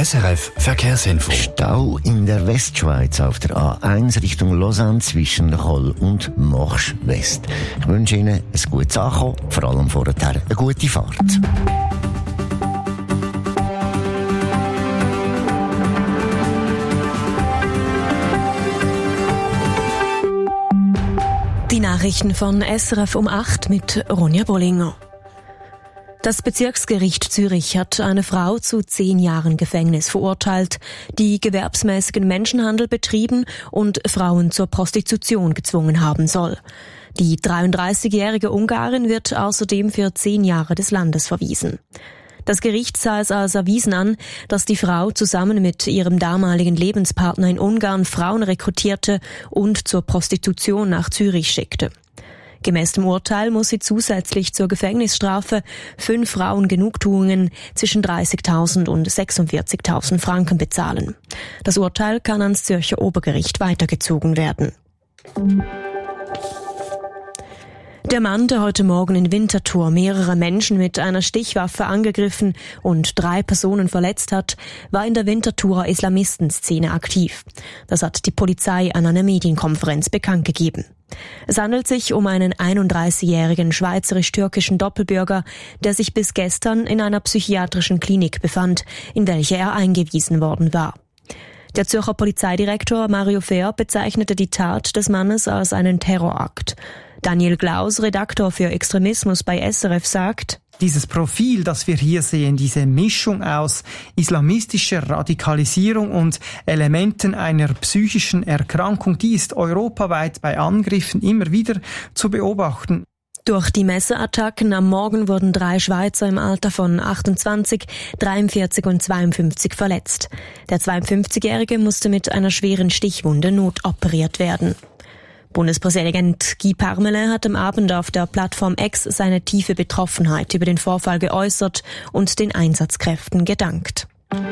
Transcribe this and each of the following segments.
SRF Verkehrsinfo. Stau in der Westschweiz auf der A1 Richtung Lausanne zwischen Roll und Morsch West. Ich wünsche Ihnen ein gutes Ankommen, vor allem vorher eine gute Fahrt. Die Nachrichten von SRF um 8 mit Ronja Bollinger. Das Bezirksgericht Zürich hat eine Frau zu 10 Jahren Gefängnis verurteilt, die gewerbsmäßigen Menschenhandel betrieben und Frauen zur Prostitution gezwungen haben soll. Die 33-jährige Ungarin wird außerdem für 10 Jahre des Landes verwiesen. Das Gericht sah es als erwiesen an, dass die Frau zusammen mit ihrem damaligen Lebenspartner in Ungarn Frauen rekrutierte und zur Prostitution nach Zürich schickte. Gemäß dem Urteil muss sie zusätzlich zur Gefängnisstrafe 5 Frauen Genugtuungen zwischen 30.000 und 46.000 Franken bezahlen. Das Urteil kann ans Zürcher Obergericht weitergezogen werden. Der Mann, der heute Morgen in Winterthur mehrere Menschen mit einer Stichwaffe angegriffen und 3 Personen verletzt hat, war in der Winterthurer Islamistenszene aktiv. Das hat die Polizei an einer Medienkonferenz bekannt gegeben. Es handelt sich um einen 31-jährigen schweizerisch-türkischen Doppelbürger, der sich bis gestern in einer psychiatrischen Klinik befand, in welche er eingewiesen worden war. Der Zürcher Polizeidirektor Mario Fehr bezeichnete die Tat des Mannes als einen Terrorakt. Daniel Glaus, Redaktor für Extremismus bei SRF, sagt: Dieses Profil, das wir hier sehen, diese Mischung aus islamistischer Radikalisierung und Elementen einer psychischen Erkrankung, die ist europaweit bei Angriffen immer wieder zu beobachten. Durch die Messerattacken am Morgen wurden 3 Schweizer im Alter von 28, 43 und 52 verletzt. Der 52-Jährige musste mit einer schweren Stichwunde notoperiert werden. Bundespräsident Guy Parmelin hat am Abend auf der Plattform X seine tiefe Betroffenheit über den Vorfall geäußert und den Einsatzkräften gedankt.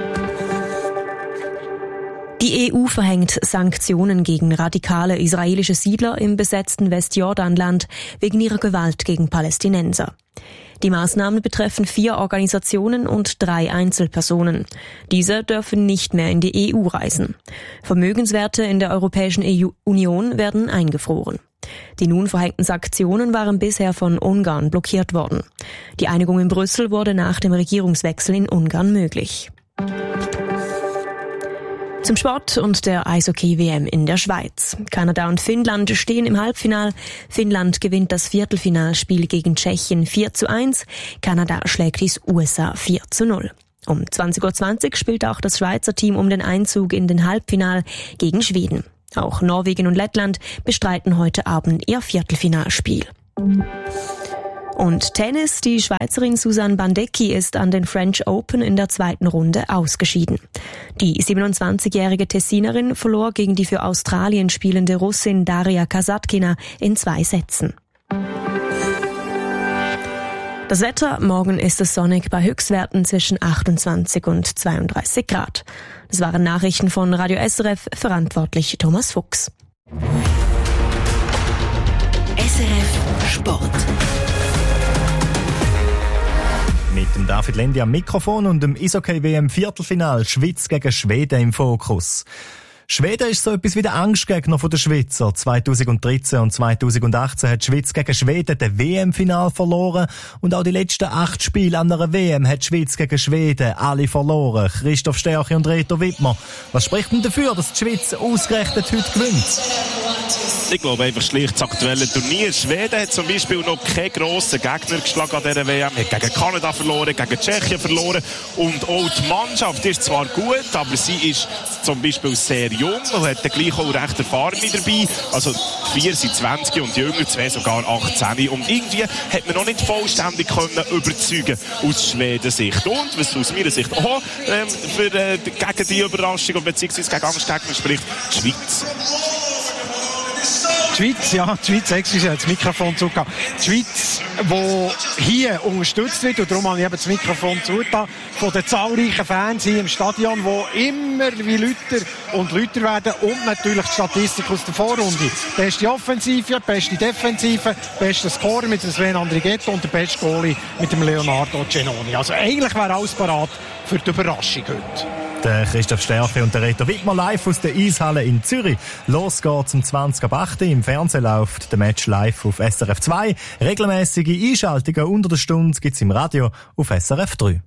Die EU verhängt Sanktionen gegen radikale israelische Siedler im besetzten Westjordanland wegen ihrer Gewalt gegen Palästinenser. Die Maßnahmen betreffen 4 Organisationen und 3 Einzelpersonen. Diese dürfen nicht mehr in die EU reisen. Vermögenswerte in der Europäischen Union werden eingefroren. Die nun verhängten Sanktionen waren bisher von Ungarn blockiert worden. Die Einigung in Brüssel wurde nach dem Regierungswechsel in Ungarn möglich. Zum Sport und der Eishockey-WM in der Schweiz. Kanada und Finnland stehen im Halbfinal. Finnland gewinnt das Viertelfinalspiel gegen Tschechien 4:1. Kanada schlägt die USA 4:0. Um 20:20 Uhr spielt auch das Schweizer Team um den Einzug in den Halbfinal gegen Schweden. Auch Norwegen und Lettland bestreiten heute Abend ihr Viertelfinalspiel. Und Tennis, die Schweizerin Susanne Bandecki ist an den French Open in der 2. Runde ausgeschieden. Die 27-jährige Tessinerin verlor gegen die für Australien spielende Russin Daria Kasatkina in 2 Sätzen. Das Wetter: Morgen ist es sonnig bei Höchstwerten zwischen 28 und 32 Grad. Das waren Nachrichten von Radio SRF, verantwortlich Thomas Fuchs. SRF Sport. Mit dem David Lendi am Mikrofon und dem Eishockey-WM Viertelfinal Schweiz gegen Schweden im Fokus. Schweden ist so etwas wie der Angstgegner der Schweizer. 2013 und 2018 hat die Schweiz gegen Schweden den WM-Final verloren und auch die letzten 8 Spiele an einer WM hat die Schweiz gegen Schweden alle verloren. Christoph Stärchi und Reto Wittmer. Was spricht denn dafür, dass die Schweiz ausgerechnet heute gewinnt? Ich glaube einfach schlicht das aktuelle Turnier. Schweden hat zum Beispiel noch keinen grossen Gegner geschlagen an dieser WM. Hat gegen Kanada verloren, gegen Tschechien verloren. Und auch die Mannschaft ist zwar gut, aber sie ist zum Beispiel sehr jung und hat dann gleich auch recht Erfahrung dabei. Also 4 sind 20 und die Jünger 2 sogar 18. Und irgendwie hat man noch nicht vollständig können überzeugen aus Schweden-Sicht. Und was aus meiner Sicht auch gegen die Überraschung bzw. gegen Angstgegner spricht, die Schweiz. Die Schweiz, excuse, das Mikrofon zugegeben. Die Schweiz, die hier unterstützt wird, und darum habe ich eben das Mikrofon zugetan, von den zahlreichen Fans hier im Stadion, die immer wie lauter und lauter werden, und natürlich die Statistik aus der Vorrunde. Beste Offensive, beste Defensive, bester Scorer mit dem Sven Andrighetto und der beste Goalie mit dem Leonardo Genoni. Also eigentlich wäre alles parat für die Überraschung heute. Der Christoph Stärke und der Reto Wittmer live aus der Eishalle in Zürich. Los geht's um 20:08 Im Fernsehen läuft der Match live auf SRF 2. Regelmäßige Einschaltungen unter der Stunde gibt's im Radio auf SRF 3.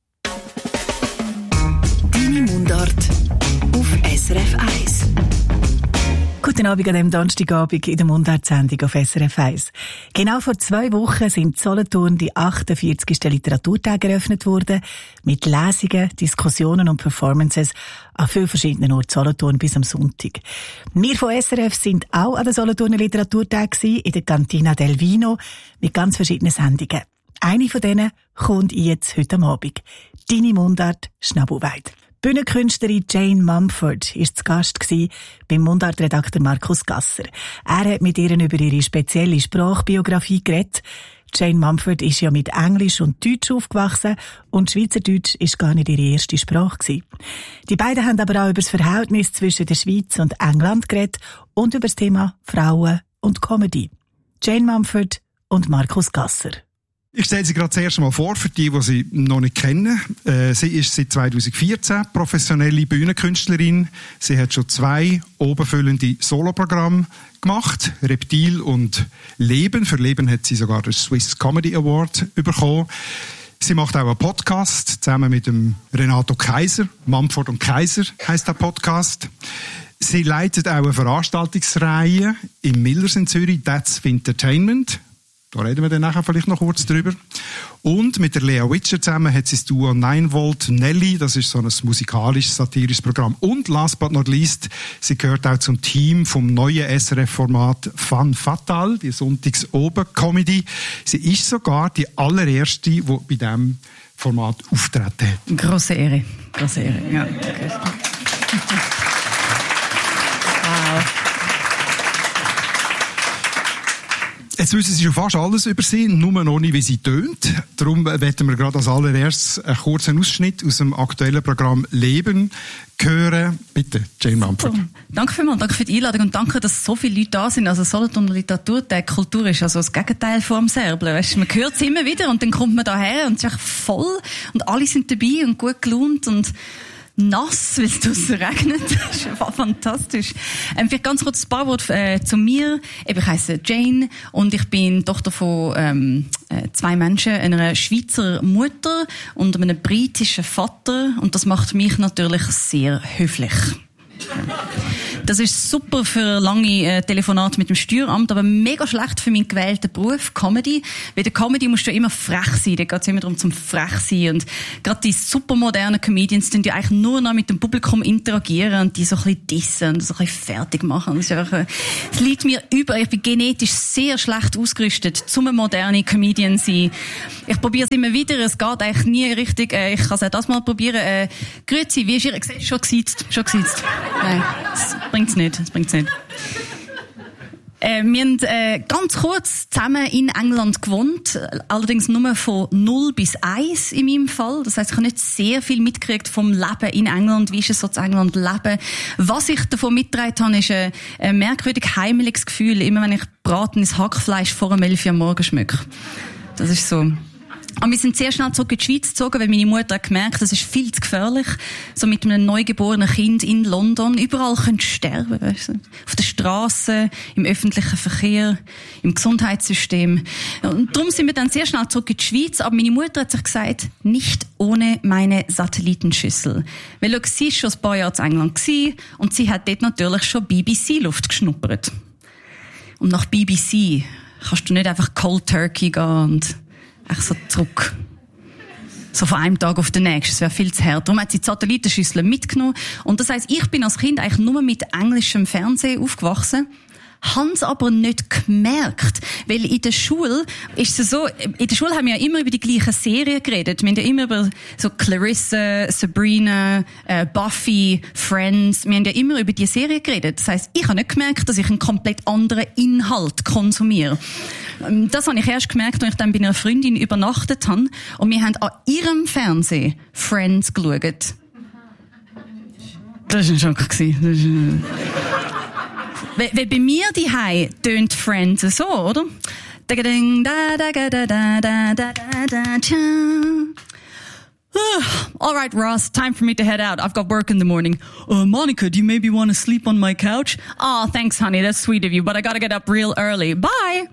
Deine Mundart auf SRF 1. Guten Abend an diesem Donnerstagabend in der Mundart-Sendung auf SRF 1. Genau vor 2 Wochen sind in Solothurn die 48. Literaturtage eröffnet worden, mit Lesungen, Diskussionen und Performances an vielen verschiedenen Orten Solothurn bis am Sonntag. Wir von SRF sind auch an den Solothurner Literaturtagen in der Cantina del Vino mit ganz verschiedenen Sendungen. Eine von denen kommt jetzt heute Abend. Deine Mundart Schnabelweid. Bühnenkünstlerin Jane Mumford war zu Gast beim Mundart-Redakteur Markus Gasser. Er hat mit ihr über ihre spezielle Sprachbiografie geredet. Jane Mumford ist ja mit Englisch und Deutsch aufgewachsen und Schweizerdeutsch ist gar nicht ihre erste Sprache gewesen. Die beiden haben aber auch über das Verhältnis zwischen der Schweiz und England geredet und über das Thema Frauen und Comedy. Jane Mumford und Markus Gasser. Ich stelle sie gerade das erste Mal vor, für die sie noch nicht kennen. Sie ist seit 2014 professionelle Bühnenkünstlerin. Sie hat schon 2 obenfüllende Soloprogramme gemacht. Reptil und Leben. Für Leben hat sie sogar den Swiss Comedy Award bekommen. Sie macht auch einen Podcast zusammen mit dem Renato Kaiser. Mumford und Kaiser heisst der Podcast. Sie leitet auch eine Veranstaltungsreihe im Millers in Zürich, That's Entertainment. Da reden wir dann nachher vielleicht noch kurz drüber. Und mit der Lea Witscher zusammen hat sie das Duo 9 Volt Nelly. Das ist so ein musikalisch-satirisches Programm. Und last but not least, sie gehört auch zum Team vom neuen SRF-Format Fun Fatal, die Sonntags-Oben-Comedy. Sie ist sogar die allererste, die bei diesem Format auftreten hat. Grosse Ehre. Grosse Ehre, ja. Wow. Jetzt wissen Sie schon fast alles über sie, nur noch nicht, wie sie tönt. Darum werden wir gerade als allererstes einen kurzen Ausschnitt aus dem aktuellen Programm Leben hören. Bitte, Jane Mumford. Danke vielmals, danke für die Einladung und danke, dass so viele Leute da sind. Also Solothurner Literaturtag, Kultur ist also das Gegenteil vom Serblen. Weißt, man hört es immer wieder und dann kommt man daher und es ist echt voll und alle sind dabei und gut gelaunt und nass, weil es draussen regnet. Das ist fantastisch. Vielleicht ganz kurz ein paar Worte zu mir. Ich heisse Jane und ich bin Tochter von 2 Menschen, einer Schweizer Mutter und einem britischen Vater. Und das macht mich natürlich sehr höflich. Das ist super für lange Telefonate mit dem Steueramt, aber mega schlecht für meinen gewählten Beruf, Comedy. Bei der Comedy musst du ja immer frech sein, da geht es immer darum zum frech sein. Und gerade die supermodernen Comedians die eigentlich nur noch mit dem Publikum interagieren und die so ein bisschen dissen und so ein bisschen fertig machen. Das ist einfach, es liegt mir über, ich bin genetisch sehr schlecht ausgerüstet, zum modernen Comedian sein. Ich probiere es immer wieder, es geht eigentlich nie richtig, ich kann es auch das mal probieren. Grüezi, wie ist Ihr, schon gesiezt? Nein, das bringt's nicht. Wir haben ganz kurz zusammen in England gewohnt, allerdings nur von 0 bis 1 in meinem Fall. Das heisst, ich habe nicht sehr viel mitgekriegt vom Leben in England. Wie ist es so zu England leben? Was ich davon mitgetragen habe, ist ein merkwürdig heimeliges Gefühl, immer wenn ich bratenes Hackfleisch vor dem 11 Uhr am Morgen schmecke. Das ist so. Aber wir sind sehr schnell zurück in die Schweiz gezogen, weil meine Mutter hat gemerkt, das ist viel zu gefährlich. So mit einem neugeborenen Kind in London. Überall könnt ihr sterben, weißt du? Auf der Straße, im öffentlichen Verkehr, im Gesundheitssystem. Und darum sind wir dann sehr schnell zurück in die Schweiz. Aber meine Mutter hat sich gesagt, nicht ohne meine Satellitenschüssel. Weil sie war schon ein paar Jahre in England gewesen, und sie hat dort natürlich schon BBC-Luft geschnuppert. Und nach BBC kannst du nicht einfach Cold Turkey gehen und echt so zurück. So von einem Tag auf den nächsten. Das wäre viel zu hart. Darum hat sie die Satellitenschüssel mitgenommen. Und das heisst, ich bin als Kind eigentlich nur mit englischem Fernsehen aufgewachsen. Hab's aber nicht gemerkt. Weil in der Schule ist es so, in der Schule haben wir ja immer über die gleichen Serien geredet. Wir haben ja immer über so Clarissa, Sabrina, Buffy, Friends. Wir haben ja immer über die Serien geredet. Das heisst, ich habe nicht gemerkt, dass ich einen komplett anderen Inhalt konsumiere. Das habe ich erst gemerkt, als ich dann bei einer Freundin übernachtet habe. Und wir haben an ihrem Fernsehen Friends geschaut. Das war ein Schock. Weil bei mir daheim tönt Friends so, oder? All right, Ross, time for me to head out. I've got work in the morning. Monica, do you maybe want to sleep on my couch? Oh, thanks, honey. That's sweet of you, but I gotta get up real early. Bye!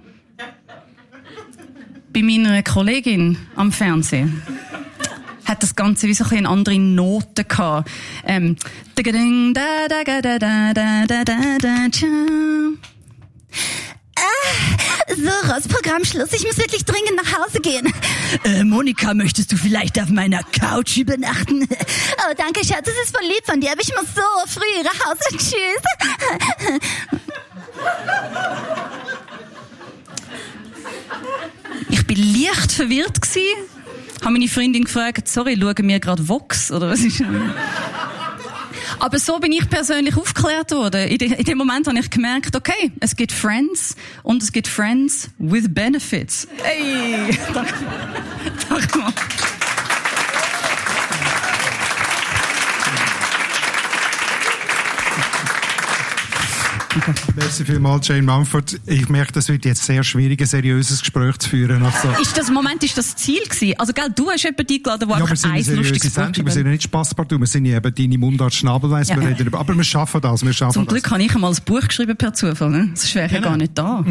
Bei meiner Kollegin am Fernsehen hat das Ganze wie so ein andere Noten gehabt. So, Ross, Programmschluss. Ich muss wirklich dringend nach Hause gehen. Monika, möchtest du vielleicht auf meiner Couch übernachten? Oh, danke, Schatz. Das ist voll lieb von dir, aber ich muss so früh nach Hause. Tschüss. Ich bin leicht verwirrt gsi. Habe meine Freundin gefragt, sorry, schauen wir gerade Vox, oder was ist? Aber so bin ich persönlich aufgeklärt worden. In dem Moment habe ich gemerkt, okay, es gibt Friends und es gibt Friends with Benefits. Hey! Danke. Danke mal. Merci vielmals, Jane Mumford. Ich merke, das wird jetzt sehr schwierig, ein seriöses Gespräch zu führen. Also. Ist das Ziel gewesen? Also, gell, du hast jemanden eingeladen, der einfach ein lustiges Buch Wir sind ja nicht Spasspartout, wir sind ja eben deine Mundart Schnabelweiss, ja. Aber wir schaffen das, Zum Glück habe ich einmal ein Buch geschrieben per Zufall, ne? Sonst wäre ich ja gar nicht da.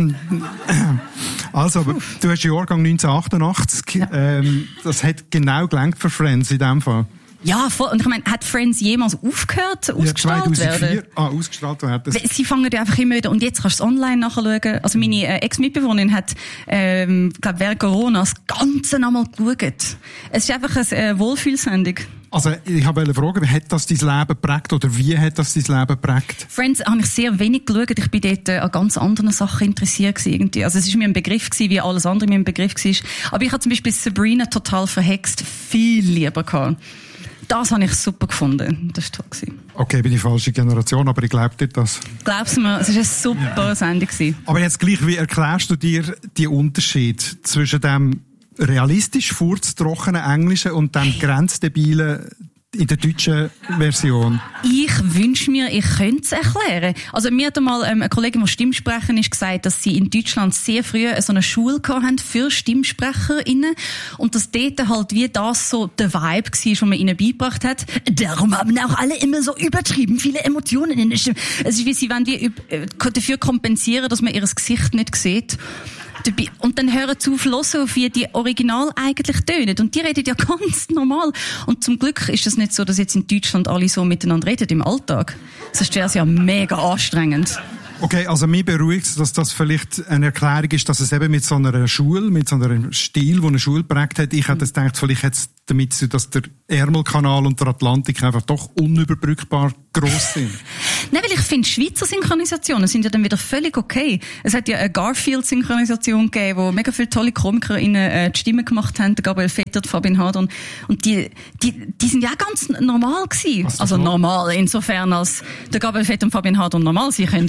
Also, du hast Jahrgang 1988, ja. Das hat genau gelangt für Friends in dem Fall. Ja, voll. Und ich meine, hat Friends jemals aufgehört, ausgestrahlt 2004 werden? Ausgestrahlt werden. Sie fangen ja einfach immer wieder, und jetzt kannst du es online nachschauen. Also meine Ex-Mitbewohnerin hat, glaub, während Corona das Ganze nochmal geschaut. Es ist einfach eine Wohlfühlsendung. Also, ich wollte fragen, hat das dein Leben geprägt, oder wie hat das dein Leben geprägt? Friends habe ich sehr wenig geschaut. Ich bin dort an ganz anderen Sachen interessiert gewesen, irgendwie. Also, es ist mir ein Begriff gewesen, wie alles andere mir ein Begriff war. Aber ich habe zum Beispiel Sabrina total verhext viel lieber gehabt. Das habe ich super gefunden. Das war toll. Okay, bin die falsche Generation, aber ich glaube dir das. Glaubst du mir, es war eine super Sendung. Aber jetzt gleich, wie erklärst du dir die Unterschied zwischen dem realistisch furztrockenen Englischen und dem grenzdebilen in der deutschen Version? Ich wünsche mir, ich könnte es erklären. Also mir hat einmal eine Kollegin, die Stimmsprecherin ist, gesagt, dass sie in Deutschland sehr früh so eine Schule hatten für StimmsprecherInnen und dass dort halt wie das so der Vibe war, den man ihnen beigebracht hat. Darum haben auch alle immer so übertrieben viele Emotionen in der Stimme. Es ist wie sie wollen dafür kompensieren, dass man ihr Gesicht nicht sieht. Und dann hören zu auf, wie die Original eigentlich tönen. Und die reden ja ganz normal. Und zum Glück ist es nicht so, dass jetzt in Deutschland alle so miteinander reden im Alltag. Sonst wäre es ja mega anstrengend. Okay, also mich beruhigt es, dass das vielleicht eine Erklärung ist, dass es eben mit so einer Schule, mit so einem Stil, wo eine Schule geprägt hat, ich hätte gedacht, vielleicht hat es damit zu tun, dass der Ärmelkanal und der Atlantik einfach doch unüberbrückbar gross sind. Nein, weil ich finde, Schweizer Synchronisationen sind ja dann wieder völlig okay. Es hat ja eine Garfield-Synchronisation gegeben, wo mega viele tolle KomikerInnen die Stimme gemacht haben, der Gabriel Vetter, Fabian Hadron. Und die sind ja ganz normal gewesen. Also normal, insofern als der Gabriel Vetter und Fabian Hadron normal sein können.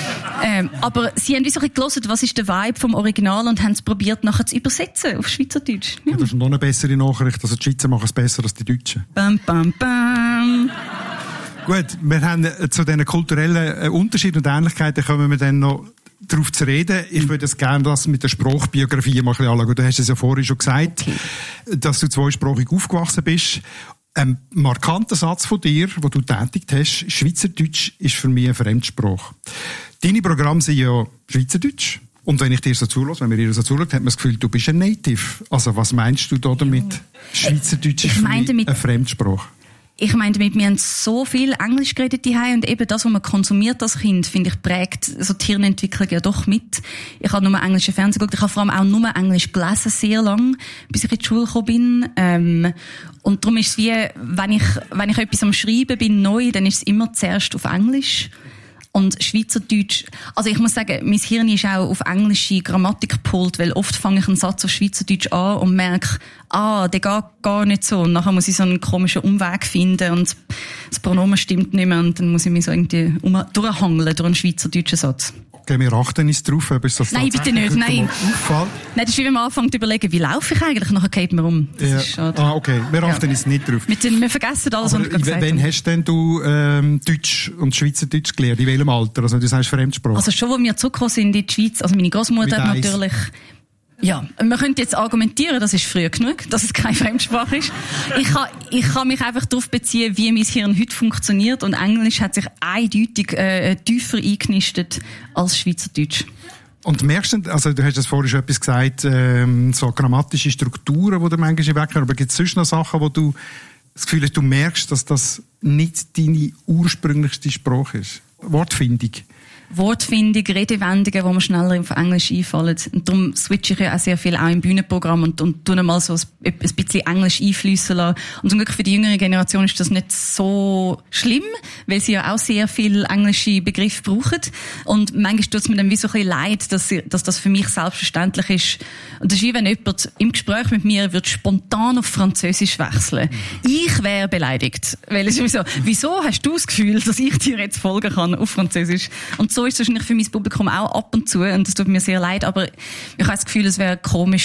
Aber sie haben wie so ein bisschen gehört, was ist der Vibe vom Original und haben es probiert, nachher zu übersetzen auf Schweizerdeutsch. Ja. Das ist noch eine bessere Nachricht. Also die Schweizer machen es besser als die Deutschen. Bam, bam, bam. Gut, wir haben zu diesen kulturellen Unterschieden und Ähnlichkeiten kommen wir dann noch darauf zu reden. Ich würde es gerne das mit der Sprachbiografie mal ein bisschen anschauen. Du hast es ja vorhin schon gesagt, dass du zweisprachig aufgewachsen bist. Ein markanter Satz von dir, den du tätigt hast, Schweizerdeutsch ist für mich eine Fremdsprache. Deine Programme sind ja Schweizerdeutsch. Und wenn ich dir so zuhöre, wenn mir dir so zuhört, hat man das Gefühl, du bist ein Native. Also was meinst du da damit? Schweizerdeutsch ist für mich eine Fremdsprache. Ich meine damit, wir haben so viel Englisch geredet daheim und eben das, was man konsumiert als Kind, finde ich, prägt so die Hirnentwicklung ja doch mit. Ich habe nur englische Fernsehen geguckt, ich habe vor allem auch nur Englisch gelesen, sehr lang, bis ich in die Schule gekommen bin. Und darum ist es wie, wenn ich etwas am Schreiben bin, neu, dann ist es immer zuerst auf Englisch. Und Schweizerdeutsch, also ich muss sagen, mein Hirn ist auch auf englische Grammatik gepolt, weil oft fange ich einen Satz auf Schweizerdeutsch an und merke, der geht gar nicht so. Und nachher muss ich so einen komischen Umweg finden und das Pronomen stimmt nicht mehr und dann muss ich mich so irgendwie durchhangeln durch einen schweizerdeutschen Satz. Okay, wir achten uns drauf, ob es das Nein, bitte nicht, nein. Auffällt. Nein, das ist wie wenn man anfängt zu überlegen, wie laufe ich eigentlich, nachher geht man um. Das ist schade. Okay, wir achten uns nicht drauf. Wir vergessen alles, was ich gesagt habe. Wann hast denn du Deutsch und Schweizerdeutsch gelernt? In welchem Alter? Also du sagst Fremdsprache. Also schon, wo wir zurückgekommen sind in die Schweiz, also meine Großmutter hat natürlich... Ja, man könnte jetzt argumentieren, das ist früh genug, dass es keine Fremdsprache ist. Ich kann mich einfach darauf beziehen, wie mein Hirn heute funktioniert, und Englisch hat sich eindeutig tiefer eingenistet als Schweizerdeutsch. Und merkst du, also du hast jetzt vorhin schon etwas gesagt, so grammatische Strukturen, die du manchmal wegkommen, aber gibt es sonst noch Sachen, wo du das Gefühl hast, du merkst, dass das nicht deine ursprünglichste Sprache ist? Wortfindung, Redewendungen, die mir schneller auf Englisch einfallen. Und darum switche ich ja auch sehr viel auch im Bühnenprogramm und tue mal so ein bisschen Englisch einfließen lassen. Und zum Glück für die jüngere Generation ist das nicht so schlimm, weil sie ja auch sehr viel englische Begriffe brauchen. Und manchmal tut es mir dann wie so ein bisschen leid, dass das für mich selbstverständlich ist. Und das ist wie wenn jemand im Gespräch mit mir wird spontan auf Französisch wechseln. Ich wäre beleidigt. Weil es ist so, wieso hast du das Gefühl, dass ich dir jetzt folgen kann auf Französisch? Und so ist es wahrscheinlich für mein Publikum auch ab und zu, und das tut mir sehr leid, aber ich habe das Gefühl, es wäre komisch,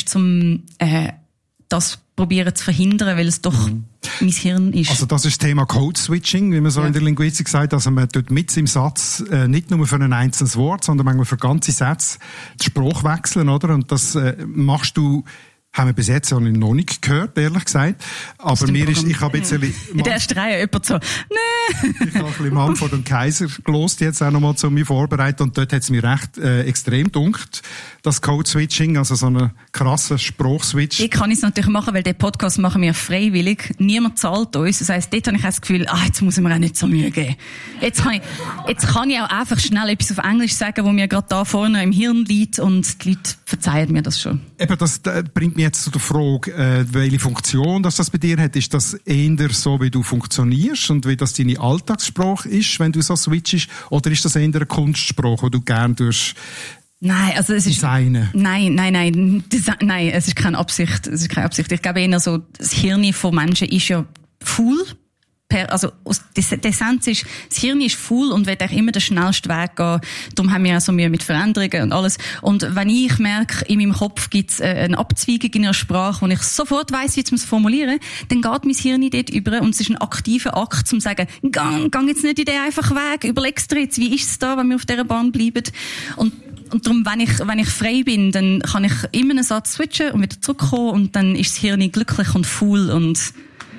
das probieren zu verhindern, weil es doch mein Hirn ist. Also das ist das Thema Code-Switching, wie man so in der Linguistik sagt. Also man tut mit im Satz nicht nur für ein einzelnes Wort, sondern manchmal für ganze Sätze die Sprache wechseln, oder? Und das machst du, haben wir bis jetzt noch nicht gehört, ehrlich gesagt. Aber ich habe jetzt in der ersten Reihe jemand so, nee. Ich habe ein bisschen Manfred und Kaiser gelost, jetzt auch nochmal zu mir vorbereitet, und dort hat es mir recht extrem gedunkt, das Code-Switching, also so einen krassen Sprachswitch. Ich kann es natürlich machen, weil den Podcast machen wir freiwillig. Niemand zahlt uns. Das heisst, dort habe ich das Gefühl, jetzt muss ich mir auch nicht so Mühe geben. Jetzt kann ich auch einfach schnell etwas auf Englisch sagen, wo mir gerade da vorne im Hirn liegt, und die Leute verzeihen mir das schon. Eben, das bringt mich jetzt zu der Frage, welche Funktion das bei dir hat. Ist das eher so, wie du funktionierst und wie das deine Alltagssprache ist, wenn du so switchst? Oder ist das eher eine Kunstsprache, die du gerne durch Nein, also es ist Designen? Nein, es ist keine Absicht. Ich glaube eher so, das Hirn von Menschen ist ja faul. Die Essenz ist, das Hirn ist faul und will auch immer den schnellsten Weg gehen. Darum haben wir ja so Mühe mit Veränderungen und alles. Und wenn ich merke, in meinem Kopf gibt es eine Abzweigung in einer Sprache, wo ich sofort weiss, wie ich es formulieren muss, dann geht mein Hirn dort über, und es ist ein aktiver Akt, um zu sagen, gang jetzt nicht in den einfachen Weg, überlegst du jetzt, wie ist es da, wenn wir auf dieser Bahn bleiben? Und darum, wenn ich frei bin, dann kann ich immer einen Satz switchen und wieder zurückkommen, und dann ist das Hirn glücklich und faul und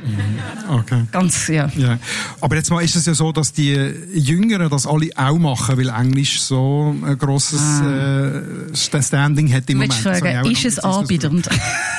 okay. Ganz, ja. Aber jetzt mal ist es ja so, dass die Jüngeren das alle auch machen, weil Englisch so ein grosses Standing hat im Moment. Fragen, ist es anbiedernd?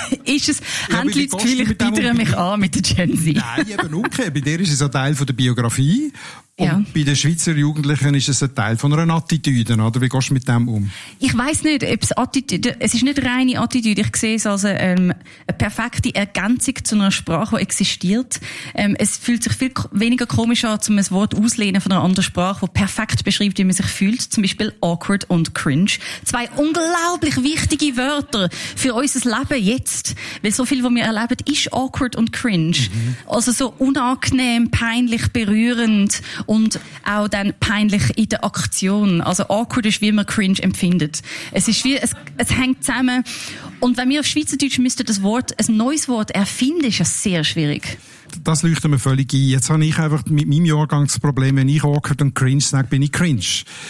Haben die Leute das Gefühl, ich biedere mich an mit der Gen Z? Nein, eben okay. Bei dir ist es ein Teil von der Biografie. Und bei den Schweizer Jugendlichen ist es ein Teil von einer Attitüde, oder? Wie gehst du mit dem um? Ich weiss nicht, ob es ist nicht reine Attitüde. Ich sehe es als eine perfekte Ergänzung zu einer Sprache, die existiert. Es fühlt sich viel weniger komisch an, um ein Wort auszulehnen von einer anderen Sprache, die perfekt beschreibt, wie man sich fühlt. Zum Beispiel awkward und cringe. 2 unglaublich wichtige Wörter für unser Leben jetzt. Weil so viel, was wir erleben, ist awkward und cringe. Also so unangenehm, peinlich, berührend. Und auch dann peinlich in der Aktion. Also awkward ist, wie man cringe empfindet. Es ist wie, es hängt zusammen. Und wenn wir auf Schweizerdeutsch müssten ein neues Wort erfinden, ist das sehr schwierig. Das leuchtet mir völlig ein. Jetzt habe ich einfach mit meinem Jahrgang das Problem, wenn ich awkward und cringe sage, bin ich cringe.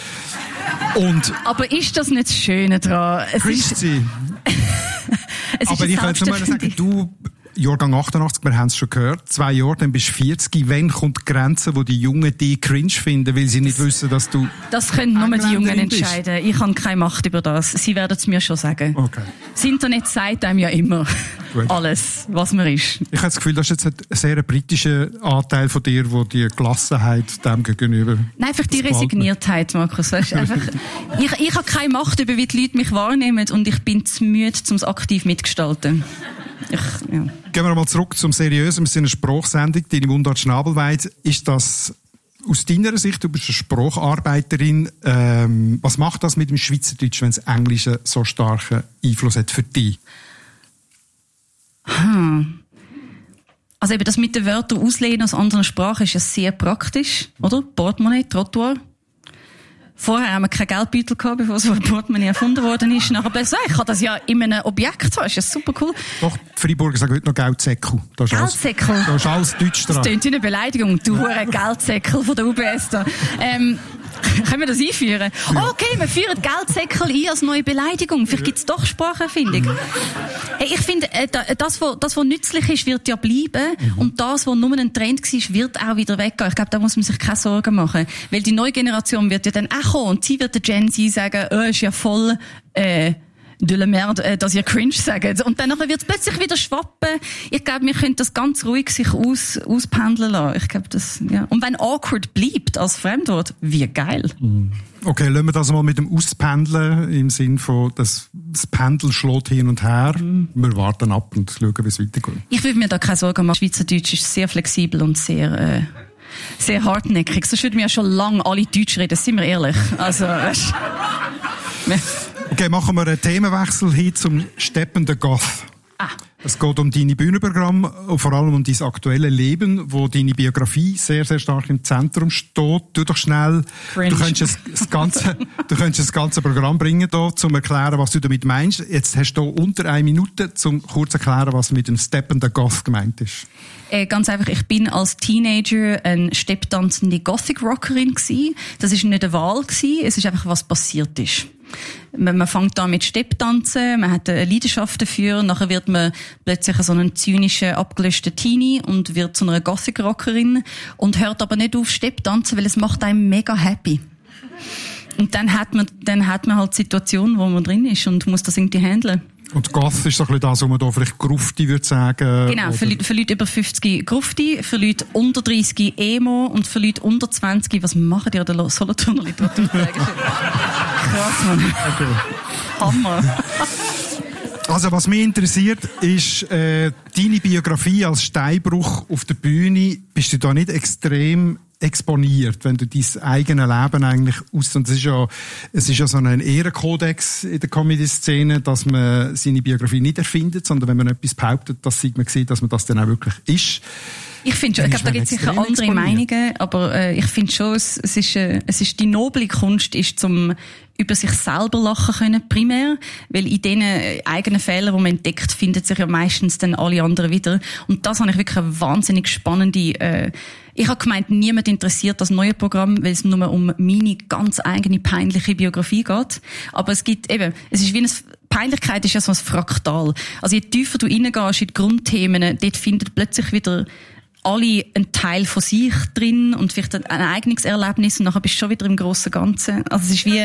Aber ist das nicht das Schöne daran? Cringe sein. Aber ich kann jetzt mal sagen, du, Jahrgang 88, wir haben es schon gehört, 2 Jahre, dann bist du 40. Wann kommt die Grenze, wo die Jungen dich cringe finden, weil sie nicht wissen, dass du Das können nur die Jungen entscheiden. Ich habe keine Macht über das. Sie werden es mir schon sagen. Okay. Das Internet sagt einem ja immer alles, was man ist. Ich habe das Gefühl, das ist jetzt ein sehr britischer Anteil von dir, wo die Gelassenheit dem gegenüber... Nein, einfach die Resigniertheit, Markus. Weißt, einfach, ich habe keine Macht über, wie die Leute mich wahrnehmen, und ich bin zu müde, um es aktiv mitgestalten. Gehen wir mal zurück zum Seriösen. Wir sind eine Sprachsendung, deine Mundart Schnabelweit. Ist das aus deiner Sicht, du bist eine Spracharbeiterin, was macht das mit dem Schweizerdeutsch, wenn das Englische so starken Einfluss hat für dich? Also eben das mit den Wörtern auslehnen aus anderen Sprachen ist ja sehr praktisch, oder? Portemonnaie, Trottoir. Vorher haben wir kein Geldbeutel gehabt, bevor so ein Portemonnaie erfunden worden ist. Nachher plötzlich, ich kann das ja in einem Objekt haben, ist ja super cool. Doch, die Freiburger sagen heute noch Geldsäckel. Geldsäckel? Da ist alles Deutsch dran. Das klingt wie eine Beleidigung. Du Geldsäckel von der UBS da. Können wir das einführen? Ja. Okay, wir führen Geldsäckel ein als neue Beleidigung. Vielleicht gibt's doch Spracherfindung. Hey, ich finde, das, was nützlich ist, wird ja bleiben. Und das, was nur ein Trend war, wird auch wieder weggehen. Ich glaube, da muss man sich keine Sorgen machen. Weil die neue Generation wird ja dann auch kommen und sie wird der Gen Z sagen, ist ja voll, de la merde, dass ihr cringe sagt. Und dann wird es plötzlich wieder schwappen. Ich glaube, wir können das ganz ruhig sich auspendeln lassen. Ich glaube, das, ja. Und wenn awkward bleibt als Fremdwort, wie geil. Okay, lassen wir das mal mit dem Auspendeln im Sinn von, das Pendel schlägt hin und her. Wir warten ab und schauen, wie es weitergeht. Ich würde mir da keine Sorgen machen. Schweizerdeutsch ist sehr flexibel und sehr hartnäckig. Sonst würden wir ja schon lange alle Deutsch reden, sind wir ehrlich. Also, Okay, machen wir einen Themenwechsel hin zum steppenden Goth. Es geht um deine Bühnenprogramm, vor allem um dein aktuelles Leben, wo deine Biografie sehr, sehr stark im Zentrum steht. Tu doch schnell, du könntest das ganze Programm bringen, da, zum erklären, was du damit meinst. Jetzt hast du unter 1 Minute, zum kurz erklären, was mit dem steppenden Goth gemeint ist. Ganz einfach, ich bin als Teenager eine stepptanzende Gothic-Rockerin gewesen. Das war nicht eine Wahl gewesen, es ist einfach, was passiert ist. Man fängt an mit Stepptanzen, man hat eine Leidenschaft dafür, nachher wird man plötzlich so einen zynischen, abgelöschten Teenie und wird zu einer Gothic-Rockerin und hört aber nicht auf Stepptanzen, weil es macht einem mega happy. Und dann hat man halt die Situation, wo man drin ist und muss das irgendwie handeln. Und Goth ist so ein bisschen das, was man da vielleicht Grufti würde sagen. Genau, für Leute über 50 Grufti, für Leute unter 30 Emo und für Leute unter 20, was machen die an der Solothurner Literaturtage? Krass, Mann. Okay. Hammer. Also, was mich interessiert, ist deine Biografie als Steinbruch auf der Bühne. Bist du da nicht extrem exponiert, wenn du dein eigenes Leben eigentlich und es ist ja so ein Ehrenkodex in der Comedy-Szene, dass man seine Biografie nicht erfindet, sondern wenn man etwas behauptet, dass man sieht, dass man das dann auch wirklich ist. Ich finde schon, ich glaube, da gibt es sicher andere Meinungen, aber ich finde schon, es ist die noble Kunst, ist zum über sich selber lachen können, primär, weil in diesen eigenen Fehlern, die man entdeckt, finden sich ja meistens dann alle anderen wieder. Und das habe ich wirklich eine wahnsinnig spannende, ich habe gemeint, niemand interessiert das neue Programm, weil es nur um meine ganz eigene peinliche Biografie geht. Aber es gibt eben, es ist wie Peinlichkeit ist ja so ein Fraktal. Also je tiefer du reingehst in die Grundthemen, dort findet plötzlich wieder alle einen Teil von sich drin und vielleicht ein eigenes Erlebnis und nachher bist du schon wieder im grossen Ganzen. Also es ist wie,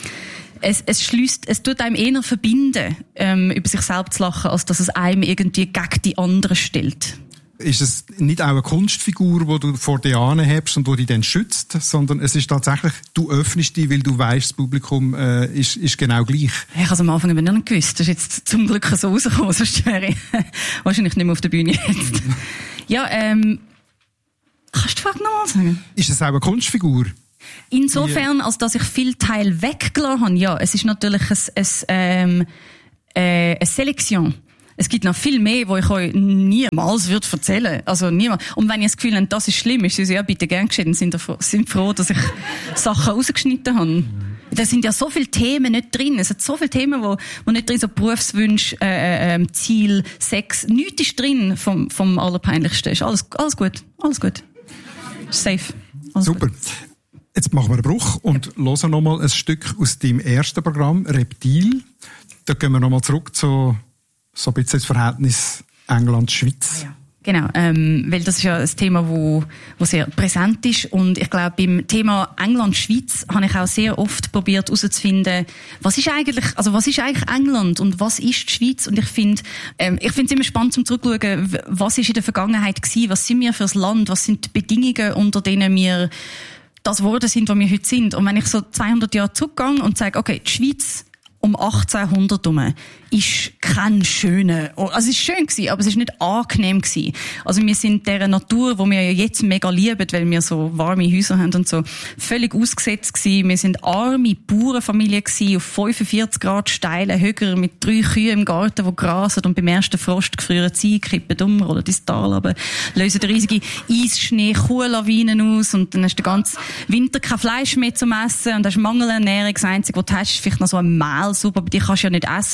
es tut einem eher verbinden, über sich selbst zu lachen, als dass es einem irgendwie gegen die anderen stellt. Ist es nicht auch eine Kunstfigur, die du vor dir anhebst und die dich dann schützt, sondern es ist tatsächlich, du öffnest dich, weil du weißt, das Publikum ist genau gleich. Ich habe es am Anfang eben nicht gewusst. Das ist jetzt zum Glück so rausgekommen, sonst wäre ich wahrscheinlich nicht mehr auf der Bühne jetzt. Ja, kannst du die Frage nochmal sagen? Ist es auch eine Kunstfigur? Insofern, als dass ich viel Teil weggelassen habe, ja. Es ist natürlich eine Selektion. Es gibt noch viel mehr, wo ich euch niemals erzählen würde. Also niemals. Und wenn ihr das Gefühl habt, das ist schlimm, ist es ja bitte gern geschehen. Sind froh, dass ich Sachen rausgeschnitten habe. Da sind ja so viele Themen nicht drin. Es sind so viele Themen, wo nicht drin sind. So Berufswünsche, Ziel, Sex. Nichts ist drin vom Allerpeinlichsten. Ist alles gut. Alles gut. Safe. Alles super. Gut. Jetzt machen wir einen Bruch und hören nochmal ein Stück aus deinem ersten Programm, Reptil. Da gehen wir nochmal zurück zu so ein bisschen das Verhältnis England-Schweiz. Ja. Genau, weil das ist ja ein Thema, wo sehr präsent ist und ich glaube, beim Thema England-Schweiz habe ich auch sehr oft probiert herauszufinden, was ist eigentlich England und was ist die Schweiz? Und ich finde es immer spannend zum zurückschauen, was ist in der Vergangenheit gewesen, was sind wir für ein Land, was sind die Bedingungen, unter denen wir das geworden sind, wo wir heute sind. Und wenn ich so 200 Jahre zurückgehe und sage, okay, die Schweiz um 1800 herum ist kein schöner, also es ist schön gewesen, aber es ist nicht angenehm gewesen. Also wir sind dieser Natur, wo wir ja jetzt mega lieben, weil wir so warme Häuser haben und so, völlig ausgesetzt gewesen. Wir sind arme Bauernfamilie gewesen, auf 45 Grad steilen Höcker mit 3 Kühen im Garten, die grasen und beim ersten Frost gefrieren sie, kippen um, rollen ins Tal runter, lösen riesige Eisschnee, Kuhlawinen aus und dann hast du den ganzen Winter kein Fleisch mehr zum Essen und hast Mangelernährung. Das Einzige, was du hast, ist vielleicht noch so ein Mehlsuppe, aber die kannst du ja nicht essen, weil dein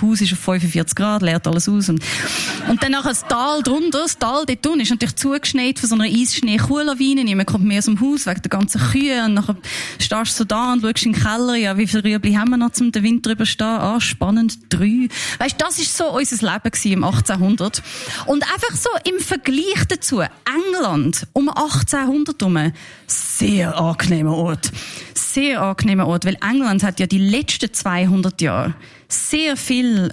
Haus ist auf 45 Grad, leert alles aus. Und dann nachher das Tal drunter, das Tal dort unten ist natürlich zugeschneit von so einer Eisschnee-Kuhlawine. Niemand kommt mehr aus dem Haus wegen der ganzen Kühe. Und nachher stehst du so da und schaust in den Keller, ja, wie viele Rüebli haben wir noch zum den Winter überstehen? Ah, spannend, 3. Weisst, das ist so unser Leben gewesen im 1800. Und einfach so im Vergleich dazu, England um 1800 herum, sehr angenehmer Ort. Sehr angenehmer Ort, weil England hat ja die letzten 200 Jahre sehr viel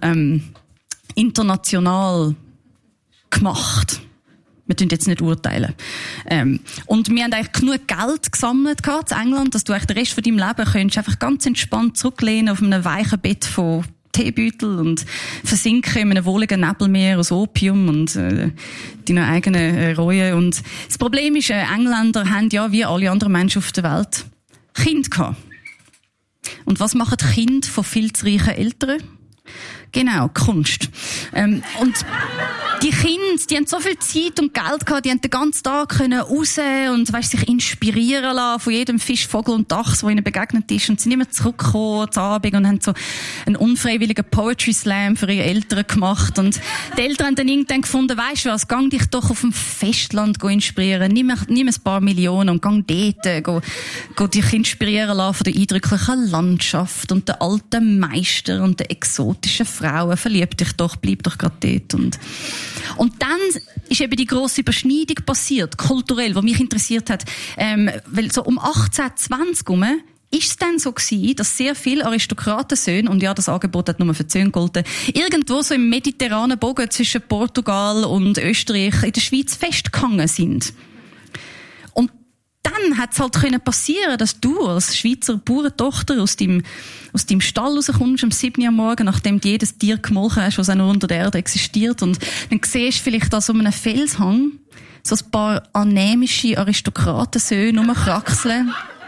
international gemacht. Wir tun jetzt nicht urteilen. Und wir haben eigentlich genug Geld gesammelt in England, dass du eigentlich den Rest von deinem Leben könntest einfach ganz entspannt zurücklehnen auf einem weichen Bett von Teebeutel und versinken in einem wohligen Nebelmeer aus Opium und deiner eigenen Reue. Und das Problem ist, Engländer haben ja wie alle anderen Menschen auf der Welt Kinder gehabt. Und was machen die Kinder von viel zu reichen Eltern? Genau, Kunst. Und die Kinder, die haben so viel Zeit und Geld gehabt, die haben den ganzen Tag können raus und sich inspirieren lassen von jedem Fisch, Vogel und Dachs, der ihnen begegnet ist, und sind immer zurückgekommen am Abend und haben so einen unfreiwilligen Poetry Slam für ihre Eltern gemacht. Und die Eltern haben dann irgendwann gefunden, weisst du was, gang dich doch auf dem Festland inspirieren, nimm ein paar Millionen und gang dort, go dich inspirieren lassen von der eindrücklichen Landschaft und der alten Meister und der exotischen Frauen, verlieb dich doch, bleib doch gerade dort. Und dann ist eben die grosse Überschneidung passiert, kulturell, was mich interessiert hat, weil so um 1820 herum ist es dann so gewesen, dass sehr viele Aristokratensöhne, und ja, das Angebot hat nur für die Söhne gegolten, irgendwo so im mediterranen Bogen zwischen Portugal und Österreich in der Schweiz festgehangen sind. Und dann hat es halt können passieren, dass du als Schweizer Bauerntochter aus deinem Stall rauskommst am 7. Uhr am Morgen, nachdem du jedes Tier gemolken hast, was auch nur unter der Erde existiert, und dann siehst du vielleicht da so einem Felshang so ein paar anämische Aristokratensöhne rumkraxeln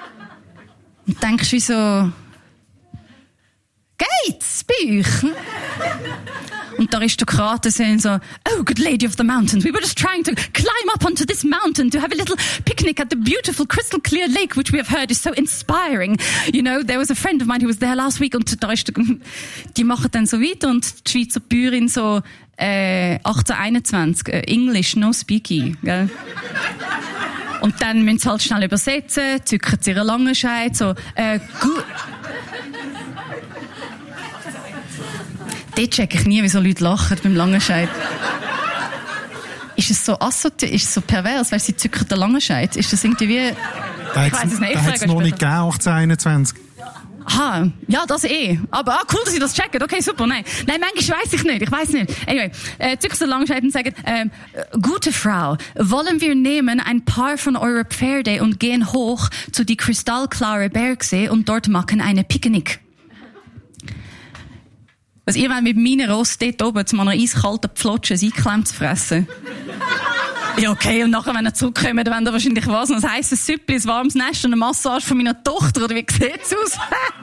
und denkst wie so, geht's bei euch? Und die Aristokraten sagen so, oh, good lady of the mountains, we were just trying to climb up onto this mountain to have a little picnic at the beautiful crystal clear lake, which we have heard is so inspiring. You know, there was a friend of mine who was there last week, und die machen dann so weiter, und die Schweizer Bäuerin so, 1821, English, no speaky, gell? Und dann müssen sie halt schnell übersetzen, zücken sie ihre Langenscheid, so, gut. Dort check ich nie, wie so Leute lachen beim Langenscheid. Ist es so ist es so pervers, weil sie zücken den Langenscheid? Ist das irgendwie wie... Ich weiss es nicht. Da hat es noch nicht gegeben, 1821. Aha, ja, das Aber cool, dass Sie das checken. Okay, super. Nein, manchmal weiss ich nicht. Ich weiss nicht. Anyway, zücken den Langenscheid und sagen, gute Frau, wollen wir nehmen ein paar von eurer Pferde und gehen hoch zu die kristallklare Bergsee und dort machen eine Picknick. Was ihr wollt mit meinen Ross dort oben zu einer eiskalten Pflotsche ein Einklemm zu fressen? Ja, okay, und nachher, wenn ihr zurückkommt, dann wollt ihr wahrscheinlich was? Ein heisses Süppli, ein warmes Nest und eine Massage von meiner Tochter, oder wie sieht's aus?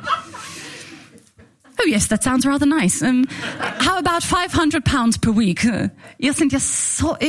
Oh yes, that sounds rather nice. How about £500 per week? Ihr seid ja so